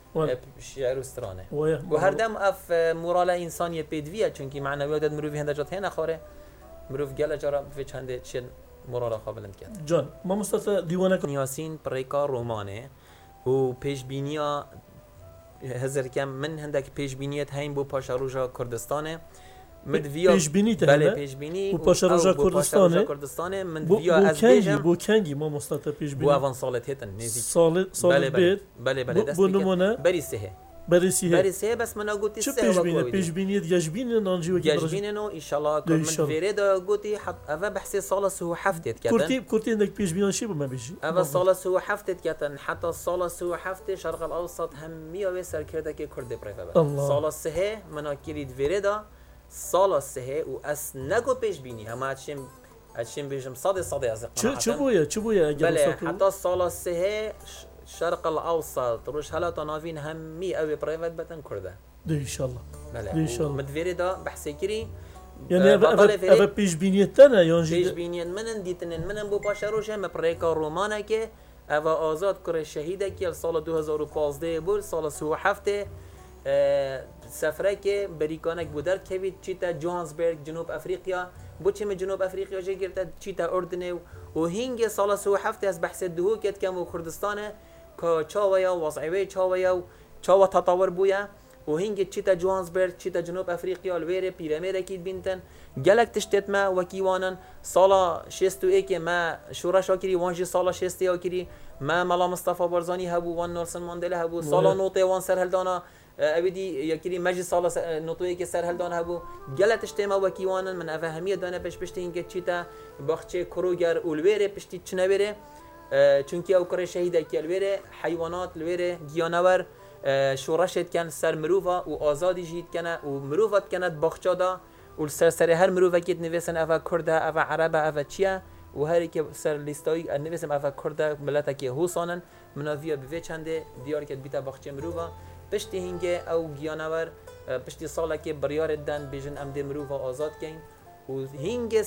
شعر استرانه و هر دم اف مورال انسانی پیدویه چونکی معنویات مروی هنده جات هنه خوره مروف گله جارا في چنده چه مورال خوابلند کرد جان ما مصطفى دیوانه یاسین پریکا رومانه و پیش بینیا هزار کم من هندک پیش بینیت هایم بو پاشا روژا کردستانه مدویا پیش بینی ته بله پیش بینی بو پاشا روژا کردستانه من دویا از بیجم بو کنگی ما مصطفى پیش بینی بو اوان سالت هتن نزدیک سال بله بله دست نمونه بری سه بری سه بس من گوتی چه سه پیش بینی دیجبین نانجی و جاجبين انه ان شاء الله كل من فيريدا قوتي حط افا بحسي صالس هو حفتت كاتن كورتي انك بيش بيان شي ما بيجي افا صالس هو حفتت كاتن حتى صالس هو حفته شرق الاوسط همية وسر كرده كي كرد بريفا صالس هي منا كريد فيريدا صالس هي واس نگو بيش بيني هما اتشم بيجم صادي از چه بويا بله حتى صالس هي شرق الاوسط روش هلا تنافين همي اوي بريفات بتن كرده ان شاء الله بله ان شاء الله مدفيري دا بحسي كري يعني ابا بيش بينيتنا يونجي بيش بينيت منن ديتنن منن بو باشروش هم بريكا رومانا كي اوا آزاد كره شهيده كي سال 2015 بول سال 37 سفره كي بريكانك بودر كبي تشيتا جوهانسبرغ جنوب افريقيا بوچم جنوب افريقيا جي گرت تشيتا اردن و هينگ سال 37 از بحث دهو كت كم كردستان كا چاويا وضعي چاويا چاوا تطور بويا و هنگ چیتا جوهانسبرگ چیتا جنوب افریقیا الویره پیرامیر کید بینتن گلک تشتت ما وکیوانن سالا 61 ما شورا شاکری وانجی سالا 60 کری ما ملا مصطفى برزانی هبو وان نورسن ماندلا هبو سالا نوته وان سرهلدانا ابدی یکری مجلس سالا نوتوی که سرهلدان هبو گلک تشت ما وکیوانن من افهمیه دانه پشت هنگ چیتا باخچه کروگر الویره پشتی چنویره چونکی او کره شهیده کی الویره حیوانات الویره گیانور شورشت کن سر مروفا و آزادی جید کنه و مروفات کند بخچادا و سر هر مروفا کت نویسن اوه کرده اوه عربه اوه چیه و هری که سر لیستایی نویسن اوه کرده ملتا که حوصانن منافیه بوی چنده دیار کت بیتا بخچه مروفا پشتی هنگه او گیانور پشتی ساله که بریار دن بیجن امده مروفا آزاد کن و هنگه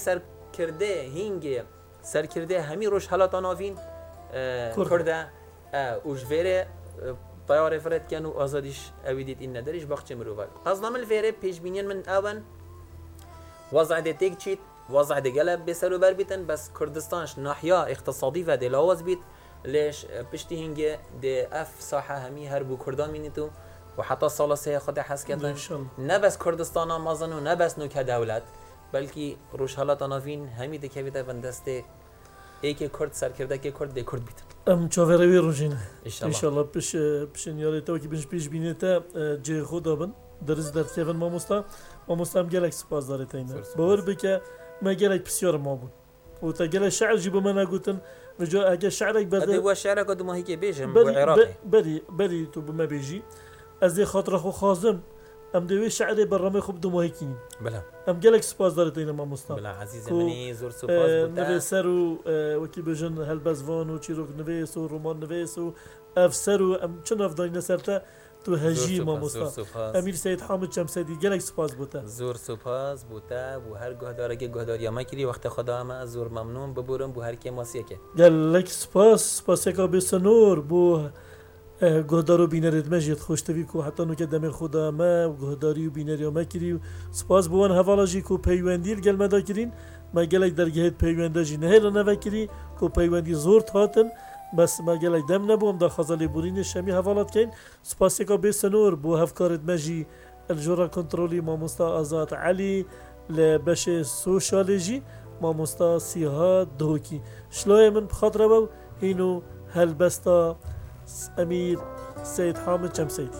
سر کرده همی روش حالات آنافین کرده و جویره طيارة فرد كانوا أزاديش أوديت إن ندريش بخش مروفال قصدنا من الفيرة بيش بينين من أون وضع دي تيك تشيت وضع دي قلب بيسالو بربيتن بس كردستانش ناحية اقتصادي فدي لاوز بيت ليش بشتي هنجي دي اف ساحة همي هربو كردان مينيتو وحتى الصالة هي خد حس كتن نبس كردستان مازنو نبس نو كدولت بلكي روش حالات نافين همي دي كيفيتا بندسته ایک کرد سر کرده که کرد دی کرد بیت چاوروی روزینه ان شاء الله پیش نیاری تو که پیش بینیته جه خدا بن درز در کیفن ما مستا گلک سپاس داره تینه باور بکه ما گلک بسیار ما بود و تا گلک شعر جیب من نگوتن رجا اگه شعرک بده و شعرک دو ماهی که بیجم و عراقی بری تو بما بیجی از دی خاطر خو خازم ام دوی شعر برنامه خوب دو ماهی کنیم بله ام گلک سپاس داره تینه ما مستا بله عزیز منی زور سپاس بوده نویسر و وکی بجن هلبزوان و چیروک نویس و رومان نویس و افسر و ام چن افدای نسرته تو هجی ما مستا امیر سید حامد شمسدی گلک سپاس بوده زور سپاس بوده و هر گهداره که گهداری ما کری وقت خدا ما زور ممنون ببورم بو هر کی ماسیه که گلک سپاس که بسنور بو گهدارو بینرد مجید خوشتوی کو حتی نو که دم خدا ما گهداری و بینری ما کری سپاس بوان حوالاجی کو پیوندیل گل مدا کرین ما گلک درگهت پیونداجی نه را نوکری کو پیوندی زور هاتن بس ما گلک دم نبوم دا خزالی بورین شمی حوالات کین سپاس که بسنور بو هفکارت مجی الجورا کنترولی ما مستا آزاد علی لبش سوشالجی ما مستا سیها دوکی شلای من بخاطر بو هینو هلبستا امیر سید حامد شمسیدی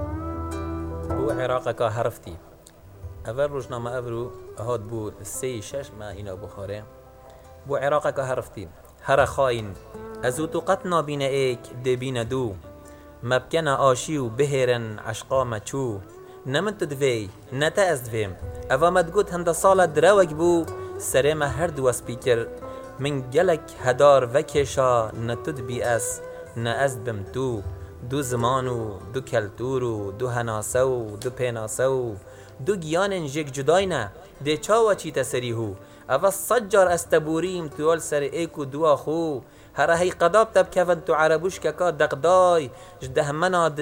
بو عراق که حرفتی اول روزنامه ابرو هاد بو 3-6 ما اینا بخاره بو عراق که حرفتی هر خاین ازو تو قطنا بین ایک دبین دو مبکن آشی و بهرن عشقا مچو نمن تدوی نتا از دویم اوا مدگوت هنده سال دروگ بو سرم هر دو سپیکر من گلک هدار وکشا نتد بی اس نه از بم دو زمانو دو کلتورو دو هناسو دو پیناسو دو گیانن جک جدای نه ده چاوا چی تسریحو اوا صجار استبوریم توال سر ایکو دو خو هر هی قداب تب کفن تو عربوش که که دقدای جده منا